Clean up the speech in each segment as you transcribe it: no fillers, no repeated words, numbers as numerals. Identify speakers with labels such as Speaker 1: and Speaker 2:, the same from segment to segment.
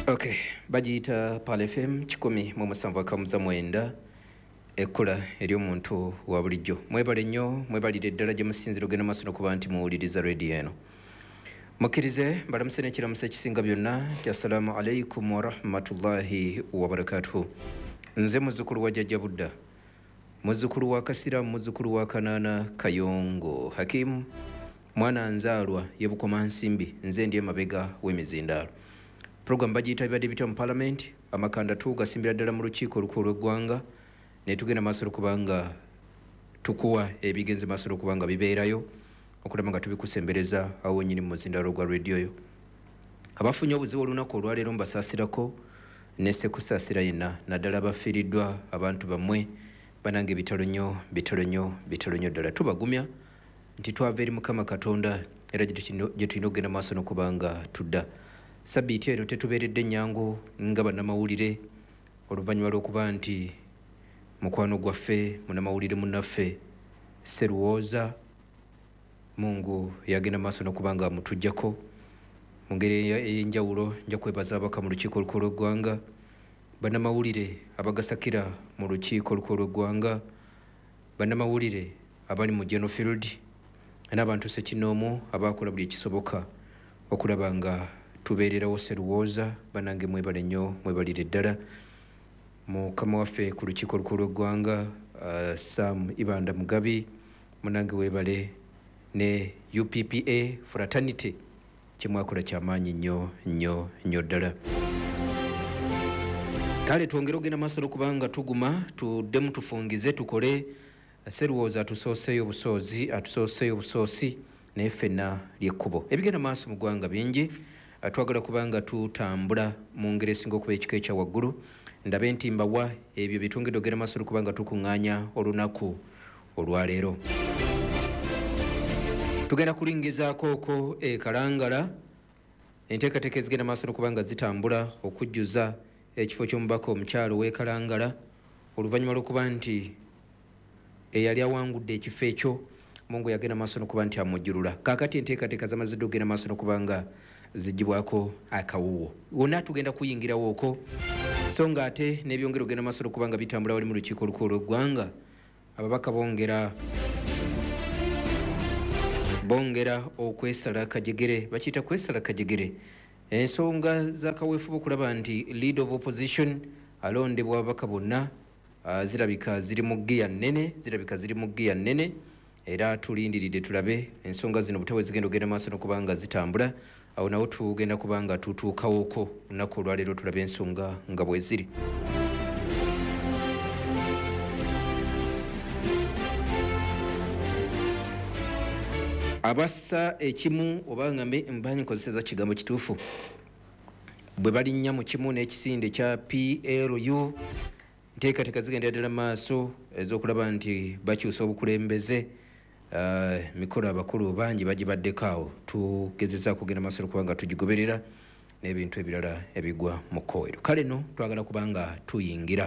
Speaker 1: Okay, bagiyita Pal FM 107.9 ekkula eri omuntu wa bulijjo. Mwebale nnyo, mwebalire ddala gye musinzira ogenda maaso n'okuba nti muwuliriza radio eno. Mukkirize balamuse n'ekiramusa ekisinga byonna nti assalamu alaikum wa rahmatullahi wa barakatuhu. Nze muzzukulu wa Jjajja Budda, muzzukulu wa Kasira, muzzukulu wa Kanaana Kayongo Hakimu, mwana nzaalwa ye Bukomansimbi, nze ndiye mabega w'emizindaalo. Program bagiyita bibadde bitya mu Parliament, amakanda tugasimbira ddala mu lukiiko olukulu lw'eggwanga ne tugenda maaso okubanga tukuwa ebigenze maaso okubanga bibeerayo okulaba nga tubikusembereza awo nyini mu muzindaalo gwa radio yo. Abafunye obuzibu olunaku olwaleero mbasaasirako ne sekusaasira yenna naddala abafiiriddwa abantu bammwe banange bitalo nnyo ddala tubagumya nti twava eri Mukama Katonda era gye tulina okugenda maaso n'okubanga tudda. Sabbiiti eno tetubeeredde nnyangu nga bannamawulire oluvannyuma lw'okuba nti mukwano gwaffe munnamawulire munnaffe Sserwooza Mungu yagenda maaso n'okuba nga mutuggyako mu ngeri ey'enjawulo. Nja kwebaza abaka mu lukiiko olukulu lw'eggwanga, bannamawulire abagasakira mu lukiiko olukulu lw'eggwanga, bannamawulire abali mu General Field n'abantu ssekinnoomu abaakola buli ekisoboka okulaba nga tubeererawo Sserwooza. Banange mwebale nnyo, mwebalire ddala. Mukama waffe ku lukiiko olukulu lw'eggwanga Sam Ibanda Mugabi, munange weebale, ne UPPA Fraternity kyemwakola kyamaanyi nnyo ddala. Kale twongere ogenda maaso n'okubanga tuguma tuddemu tufungize tukole. Sserwooza atusooseeyo obusoosi naye ffenna lyekkubo. Ebigenda maaso mu ggwanga bingi, twagala kubanga tutambula mu ngeri esinga okuba ekika ekya waggulu. Ndabe nti mbawa ebyo bitungedde ogenda maaso n'okubanga tukuŋŋaanya olunaku olwaleero. Tugenda kulingizaako okwo Kalangala, enteekateeka ezigenda maaso n'okubanga zitambula okujjuza ekifo ky'omubaka omukyalo w'e Kalangala oluvannyuma lw'okuba nti eyali awangudde ekifo ekyo Mungu yagenda maaso n'okuba nti amujjulula. Kaakati enteekateeka zamaziddwa okugenda maaso n'okubanga zigibwako akawuwo. Wonna tugenda kuyingirawo okwo, so nga ate n'ebyongera ogenda maaso n'okubanga bitambula wali mu lukiiko olukulu lw'eggwanga. Ababaka bongera okwesala kajegere, bakiyita kwesala kajegere. Ensonga z'akaweefube okulaba nti leader of opposition alondebwa ababaka bonna zirabika ziri mu giya nnene, era tulindiridde tulabe ensonga zino butawe zigenda ogenda maaso n'okubanga zitambula. Awo nawo tugenda kubanga tutuukawoko lunaku olwaleero tulabe ensonga nga bwe ziri. Abassa ekimu oba ngambe mbanyi nkozeseza kigambo kituufu bwe balinnya mu kimu n'ekisinde kya PLU, nteekateeka zigenda ddala maaso ez'okulaba nti bakyusa obukulembeze. Mikolo abakulu bangi bagibaddeko awo, tugezezza kugenda maaso n'okubanga tugigoberera n'ebintu ebirala ebigwa mu kkoero. Kale no twagala kubanga tuyingira.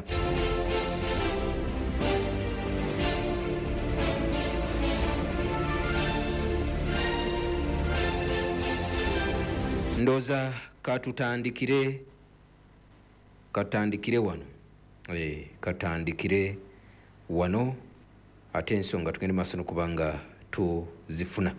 Speaker 1: Ndooza katutandikire wano ate ensonga tugende maaso n'okubanga tuzifuna.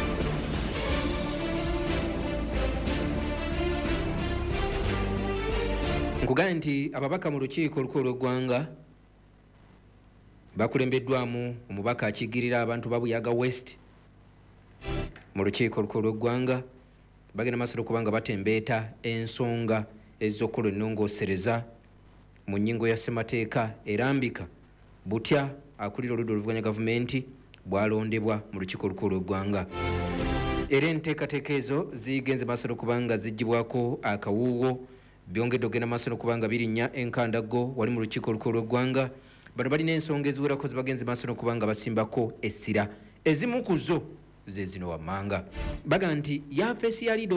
Speaker 1: Nkugambye nti ababaka mu lukiiko olukulu lw'eggwanga bakulembeddwamu omubaka akigirira abantu ba Buyaga West mu lukiiko olukulu lw'eggwanga. Bagenda maaso n'okubanga batembeeta ensonga ez'okukola ennongoosereza mu nnyingo ya ssemateeka erambika butya akulira oludda oluvuganya gavumenti bwalondebwa mu lukiiko olukulu lw'eggwanga. Era enteekateeka ezo zigenze maaso n'okubanga zigibwako akawuuwo, byongedde ogenda maaso n'okubanga birinnya enkandaggo wali mu lukiiko olukulu lw'eggwanga. Bano balina ensonga eziwerako zibagenze maaso n'okubanga basimbako essira. Ezimu ku zo ze zino wammanga. Baga nti yafeesi ya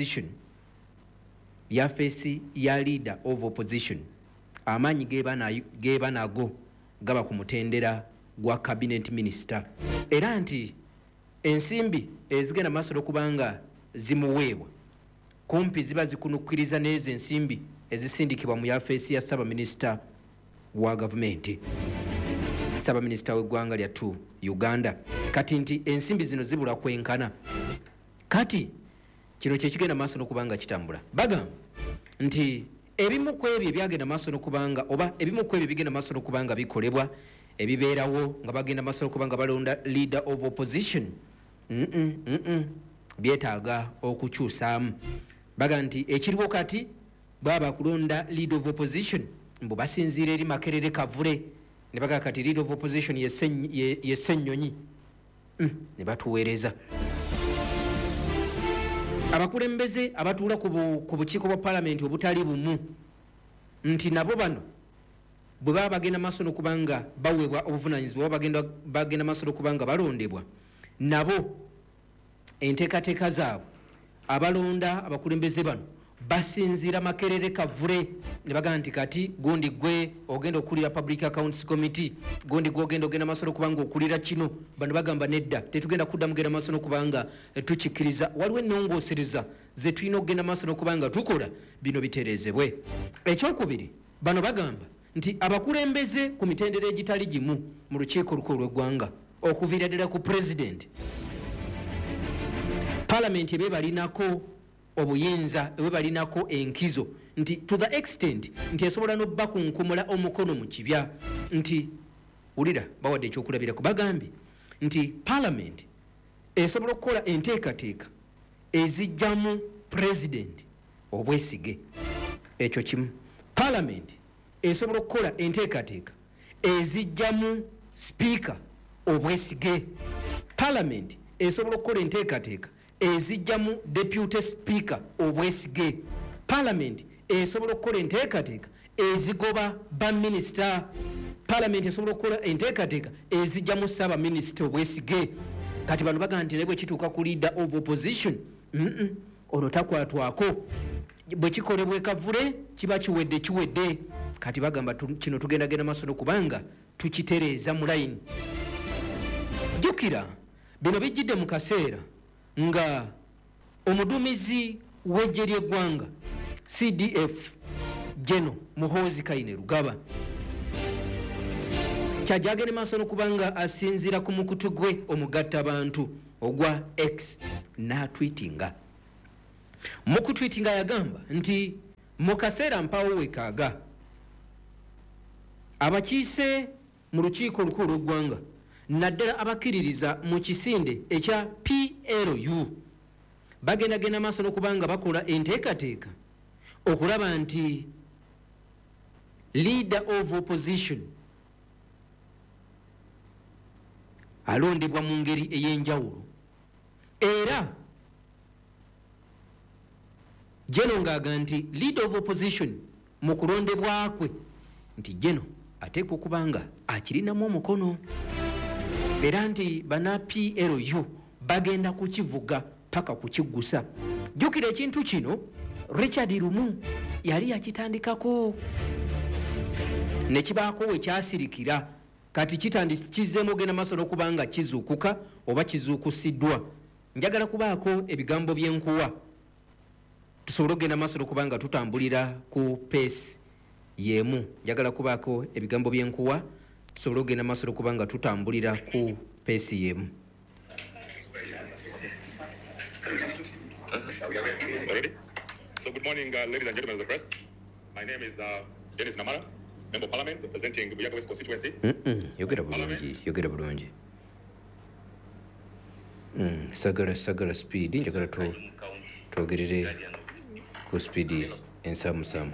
Speaker 1: leader of opposition amaanyi geba nago gaba ku mutendera gwa cabinet minister, era nti ensimbi ezigenda maaso n'okubanga zimuweebwa kumpi ziba zikunukkiriza n'ezo ensimbi ezisindikibwa mu yafeesi ya Ssaabaminisita wa gavumenti, Ssaabaminisita w'eggwanga lyattu Uganda. Kati nti ensimbi zino zibula kwenkana. Kati kino kyekigenda maaso n'okubanga kitambula. Bagamba nti ebimu ku ebyo ebyagenda maaso n'okubanga oba ebimu ku ebyo bigenda maaso n'okubanga bikolebwa ebibeerawo nga bagenda maaso n'okubanga balonda leader of opposition byetaaga okukyusaamu. Baga nti ekiriwo kati baba kulonda leader of opposition mbu basinziira eri Makerere Kavule ne baga kati leader of opposition ye Ssennyonyi ne batuweereza. Abakulembeze abatuula ku bukiiko bwa Parliament obutali bumu nti nabo bano bwe baba bagenda maaso n'okubanga baweebwa obuvunaanyizibwa bagenda maaso n'okubanga balondebwa, nabo enteekateeka zaabwe abalonda abakulembeze bano basinziira Makerere Kavule ne bagamba nti kati gundi gwe ogenda okulira Public Accounts Committee, gundi gwe ogenda maaso n'okubanga okulira kino. Bano bagamba nedda, tetugenda kuddamu genda maaso n'okubanga tukikkiriza. Waliwo ennongoosereza ze tulina okugenda maaso n'okubanga tukola bino bitereezebwe. Ekyokubiri, bano bagamba nti abakulembeze ku mitendera egitali gimu mu lukiiko olukulu lw'eggwanga okuviira ddala ku President, Parliament ebe balinako obuyinza, ebe balinako enkizo nti to the extent nti esobola n'obakunkumula omukono mu kibya. Nti ulira bawadde ekyokulabirako, bagambye nti Parliament esobola okukola enteekateeka ezijjamu President obwesige. Ekyo kimu. Parliament esobola okukola enteekateeka ezijjamu Speaker obwesige. Parliament esobola okukola enteekateeka ezijjamu Deputy Speaker obwesige. Parliament esobola okukola enteekateeka ezigoba baminisita. Parliament esobola okukola enteekateeka ezijjamu Ssaabaminisita obwesige. Kati bano bagamba nti bwe kituuka ku leader of opposition ono takwatwako, bwe kikolebwa Kavule kiba kiwedde. Kati bagamba kino tugendagenda maaso n'okubanga tukitereeza mu layini. Jjukira bino bijjidde mu kaseera nga omuduumizi w'eggye ly'eggwanga CDF General Muhoozi Kainerugaba kyajagende maaso n'okubanga asinziira ku mukutu gwe omugattabantu ogwa X n'atwitinga. Mu kutwitinga yagamba nti mu kaseera mpaawo wekaaga abakiise mu lukiiko olukulu lw'eggwanga naddala abakkiririza mu kisinde ekya PLU bagendagenda maaso n'okubanga bakola enteekateeka okulaba nti leader of opposition alondebwa mu ngeri ey'enjawulo. Era Jeno ng'aga nti leader of opposition mu kulondebwa kwe nti Jeno ateekwa okubanga akirinamu omukono, era nti bana PLU bagenda kukivuga paka kukiggusa. Jjukira ekintu kino Richard Lumu yali yakitandikako ne kibaako we kyasirikira. Kati kizeemu ogenda maaso n'okubanga kizuukuka oba kizuukusiddwa. Njagala kubaako ebigambo by'enkuwa tusobole okugenda maaso n'okubanga tutambulira ku peesi y'emu. Njagala kubaako ebigambo by'enkuwa tusobole okugenda maaso n'okubanga tutambulira ku peesi y'emu.
Speaker 2: So good morning, ladies and gentlemen of the press. My name is Dennis Namara, Member of Parliament representing Buyaga West constituency.
Speaker 1: Yogera bulungi. Sagala speed njagala twogerere ku speed ensamusamu.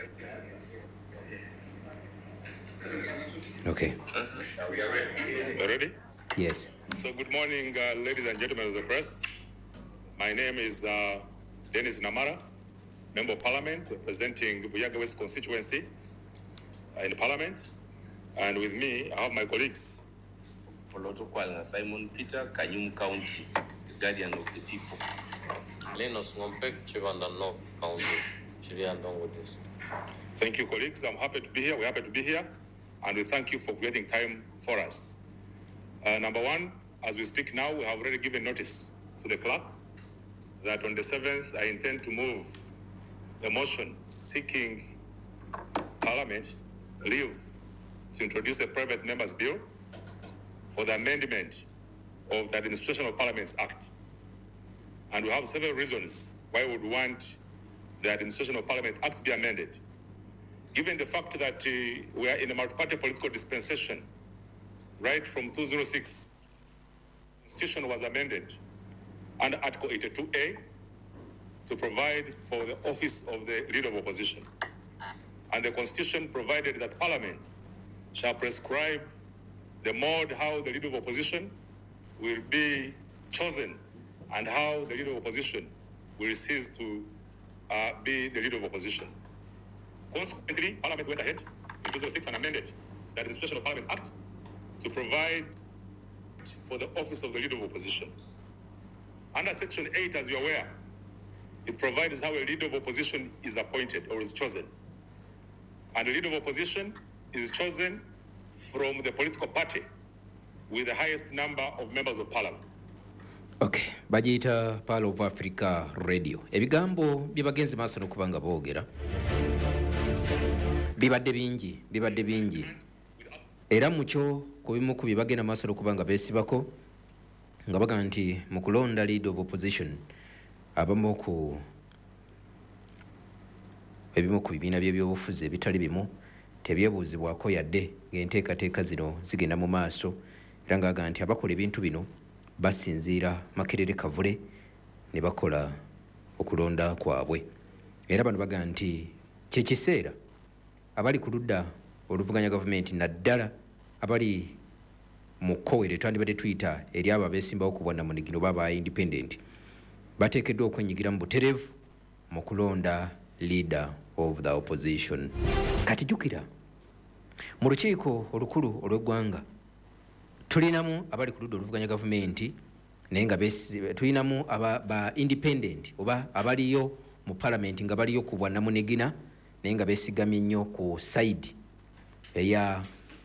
Speaker 1: Okay.
Speaker 2: Ready?
Speaker 1: Yes.
Speaker 2: So good morning, ladies and gentlemen of the press. My name is Dennis Namara, Member of Parliament representing Buyaga West constituency in Parliament. And with me, I have my colleagues.
Speaker 3: Simon Peter, Kanyum County, Guardian of the People. Lenos Ngompek, Chivanda North County, Chiriandongo District.
Speaker 2: Thank you, colleagues. I'm happy to be here. We're happy to be here. And we thank you for creating time for us. Number one, as we speak now, we have already given notice to the clerk that on the 7th, I intend to move a motion seeking Parliament leave to introduce a private member's bill for the amendment of the Administration of Parliaments Act. And we have several reasons why we would want the Administration of Parliament Act to be amended. Given the fact that we are in a multi-party political dispensation, right from 2006, the Constitution was amended under Article 82A to provide for the office of the Leader of Opposition. And the Constitution provided that Parliament shall prescribe the mode how the Leader of Opposition will be chosen and how the Leader of Opposition will cease to be the Leader of Opposition. Consequently, Parliament went ahead in 2006 and amended the Administration of Parliaments Act to provide for the office of the Leader of Opposition. Under Section 8, as you're aware, it provides how a Leader of Opposition is appointed or is chosen. And the Leader of Opposition is chosen from the political party with the highest number of members of Parliament.
Speaker 1: Okay, bagiyita Pearl of Africa Radio. Ebigambo byebagenze maaso n'okubanga boogera bibadde bingi era mukyo ku bimu ku bye bagenda maaso n'okubanga beesibako nga baga nti mu kulonda Leader of Opposition abamu ku ebimu ku bibiina by'ebyobufuzi ebitali bimu tebyebuuzibwako yadde ng'enteekateeka zino zigenda mu maaso era ng'aga nti abakola ebintu bino basinziira Makerere Kavule ne bakola okulonda kwabwe. Era bano baga nti kye kiseera abali ku ludda oluvuganya gavumenti naddala abali mu kkowere twandibadde tuyita eri abo abeesimbawo ku bwannamunigino baba independent bateekeddwa okwenyigira mu butereevu mu kulonda Leader of the Opposition. Kati jjukira mu lukiiko olukulu olw'eggwanga tulinamu abali ku ludda oluvuganya gavumenti naye nga tulinamu ba independent oba abaliyo mu Parliament nga baliyo ku bwannamunigina naye nga beesigamye nnyo ku side eya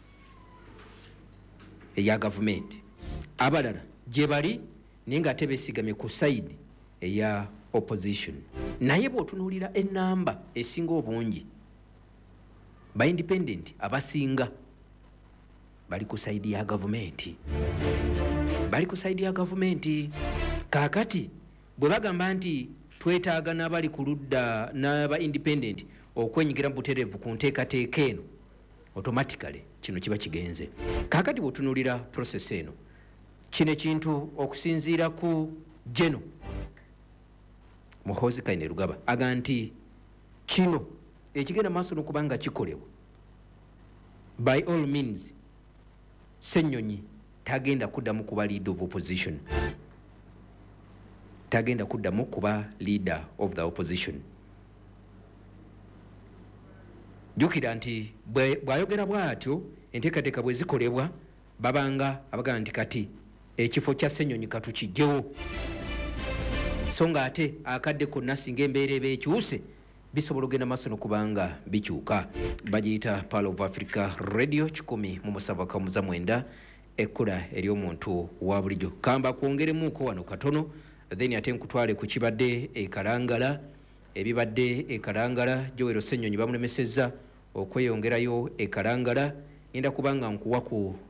Speaker 1: gavumenti. Abalala gye bali naye nga ate beesigamye ku side eya opposition. Naye bw'otunuulira ennamba esinga obungi ba independent abasinga bali ku side ya gavumenti. Kaakati bwe bagamba nti twetaaga n'abali ku ludda n'aba independent okwenyigira mu butereevu ku nteekateeka eno automatically kino kiba kigenze. Kaakati bw'otunuulira process eno kino ekintu okusinziira ku Geno Muhoozi Kainerugaba aga nti kino ekigenda maaso n'okubanga kikolebwa by all means Ssenyonyi tagenda kuddamu kuba Leader of Opposition. Tagenda kuddamu kuba Leader of the Opposition. Jjukira nti bw'ayogera bw'atyo enteekateeka bwe zikolebwa babanga abaga nti kati ekifo kya Ssenyonyi katukijjewo so nga ate akadde konna singa embeera eba ekyuse bisobola ogenda maaso n'okubanga bikyuka. Bagiyita Pearl of Africa Radio 107.9 ekkula ery'omuntu wa bulijjo. Kamba kwongeremuuko wano katono then ate nkutwale ku kibadde ekalangala ebibadde ekalangala Joel Ssenyonyi bamulemesezza okweyongerayo ekalangala enda kubanga nkuwa ku